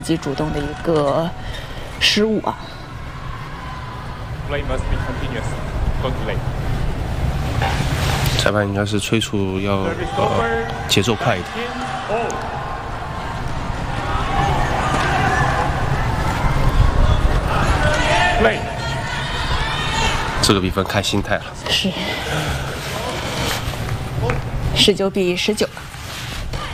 自己主动的一个失误啊。 裁判应该是催促要节奏快一点。这个比分看心态了。 是19比19了。